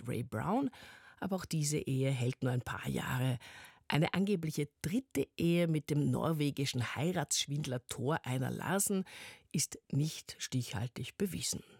Ray Brown. Aber auch diese Ehe hält nur ein paar Jahre. Eine angebliche dritte Ehe mit dem norwegischen Heiratsschwindler Thor Einar Larsen ist nicht stichhaltig bewiesen.